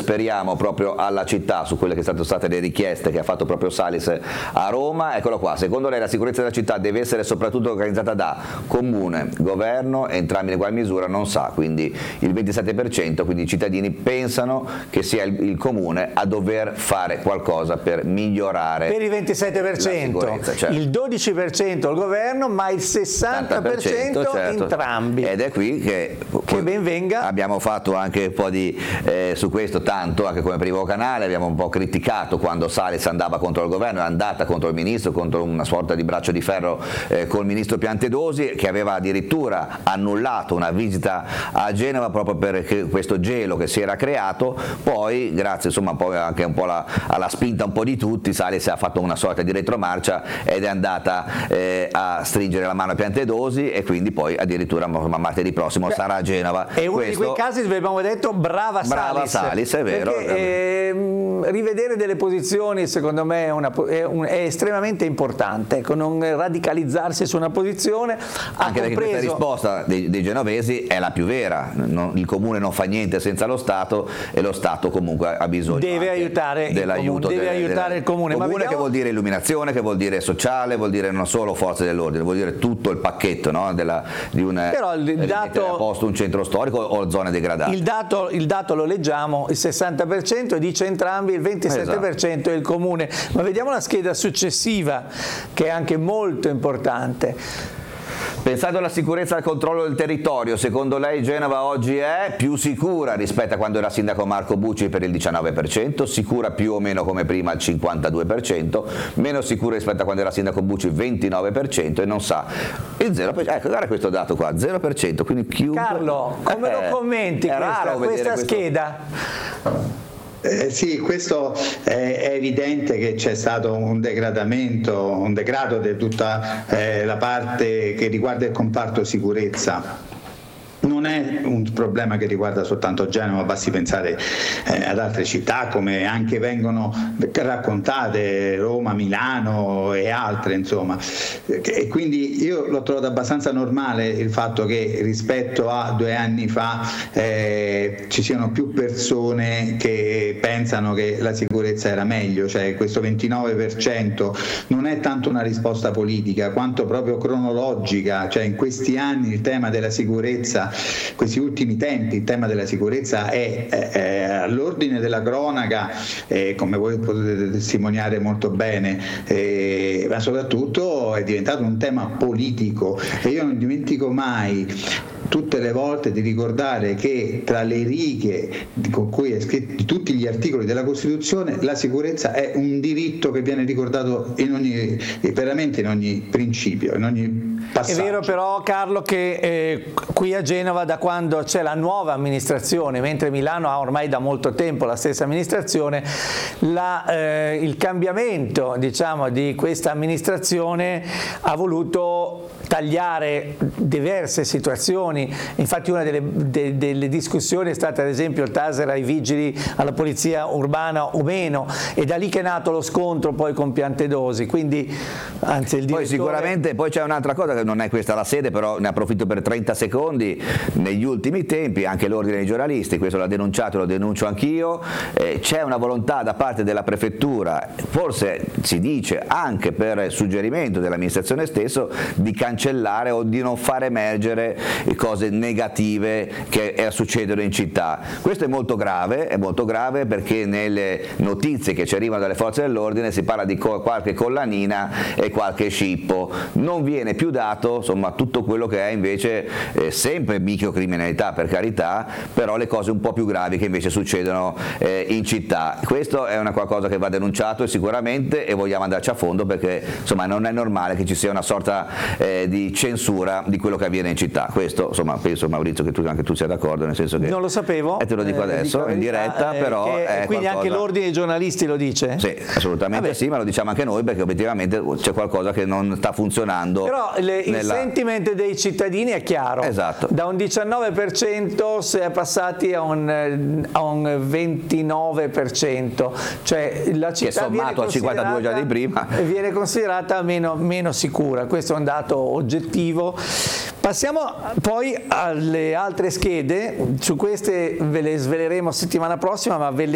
speriamo proprio alla città su quelle che sono state le richieste che ha fatto proprio Salis a Roma. Eccolo qua, secondo lei la sicurezza della città deve essere soprattutto organizzata da comune, governo, entrambi in ugual misura? Non sa, quindi il 27%, quindi i cittadini pensano che sia il comune a dover fare qualcosa per migliorare per il 27%, certo. Il 12% il governo, ma il 60% certo. Entrambi. Ed è qui che ben venga. Abbiamo fatto anche un po' di su questo tanto, anche come primo canale, abbiamo un po' criticato quando Salis andava contro il governo, è andata contro il ministro, contro una sorta di braccio di ferro col ministro Piantedosi, che aveva addirittura annullato una visita a Genova proprio per questo gelo che si era creato. Poi, grazie insomma poi anche un po' alla spinta un po' di tutti, Salis ha fatto una sorta di retromarcia ed è andata a stringere la mano a Piantedosi, e quindi poi addirittura martedì prossimo sarà a Genova. È uno di quei casi dove abbiamo detto brava Salis, è vero. Perché, rivedere delle posizioni secondo me è estremamente importante, ecco, non radicalizzarsi su una posizione. Anche perché questa risposta dei genovesi è la più vera, il comune non fa niente senza lo Stato, e lo Stato comunque ha bisogno dell'aiuto il comune. Ma che vuol dire illuminazione, che vuol dire sociale, vuol dire non solo forze dell'ordine, vuol dire tutto il pacchetto, no? Di mettere a posto un centro storico o zone degradate. Il dato lo leggiamo, il 60% dice entrambi, il 27% è il comune. Ma vediamo la scheda successiva, che è anche molto importante. Pensando alla sicurezza e al controllo del territorio, secondo lei Genova oggi è più sicura rispetto a quando era sindaco Marco Bucci per il 19%, sicura più o meno come prima al 52%, meno sicura rispetto a quando era sindaco Bucci 29%, e non sa il 0%. Ecco, guarda questo dato qua, 0%, quindi chiunque... Carlo, come lo commenti questa scheda? Sì, questo è evidente che c'è stato un degrado di tutta la parte che riguarda il comparto sicurezza. Non è un problema che riguarda soltanto Genova, basti pensare ad altre città come anche vengono raccontate, Roma, Milano e altre, insomma. E quindi io l'ho trovato abbastanza normale il fatto che rispetto a 2 anni fa ci siano più persone che pensano che la sicurezza era meglio, cioè questo 29% non è tanto una risposta politica quanto proprio cronologica, cioè in questi anni il tema della sicurezza, questi ultimi tempi il tema della sicurezza è all'ordine della cronaca, come voi potete testimoniare molto bene, ma soprattutto è diventato un tema politico, e io non dimentico mai tutte le volte di ricordare che tra le righe con cui è scritto di tutti gli articoli della Costituzione la sicurezza è un diritto che viene ricordato veramente in ogni principio, in ogni passaggio. È vero però, Carlo, che qui a Genova, da quando c'è la nuova amministrazione, mentre Milano ha ormai da molto tempo la stessa amministrazione, il cambiamento, diciamo, di questa amministrazione ha voluto tagliare diverse situazioni. Infatti una delle discussioni è stata ad esempio il taser ai vigili, alla polizia urbana o meno, e da lì che è nato lo scontro poi con Piantedosi. Quindi anzi il direttore... Poi sicuramente poi c'è un'altra cosa, che non è questa la sede, però ne approfitto per 30 secondi. Negli ultimi tempi anche l'ordine dei giornalisti, questo l'ha denunciato, lo denuncio anch'io, c'è una volontà da parte della prefettura, forse si dice anche per suggerimento dell'amministrazione stesso, di cancellare o di non far emergere cose negative che succedono in città. Questo è molto grave perché nelle notizie che ci arrivano dalle forze dell'ordine si parla di qualche collanina e qualche scippo, non viene più dato insomma tutto quello che è invece sempre microcriminalità, per carità, però le cose un po' più gravi che invece succedono in città. Questo è una qualcosa che va denunciato sicuramente, e vogliamo andarci a fondo, perché insomma non è normale che ci sia una sorta di censura di quello che avviene in città. Questo insomma penso, Maurizio, che anche tu sia d'accordo, nel senso che non lo sapevo, e te lo dico adesso in diretta, però quindi qualcosa... anche l'ordine dei giornalisti lo dice? Sì, assolutamente. Sì, ma lo diciamo anche noi, perché obiettivamente c'è qualcosa che non sta funzionando. Però il sentiment dei cittadini è chiaro. Esatto. Da un 19% si è passati a un 29%, cioè la città, che sommato a 52 giorni di prima, viene considerata meno sicura. Questo è un dato oggettivo. Passiamo poi alle altre schede, su queste ve le sveleremo settimana prossima, ma ve le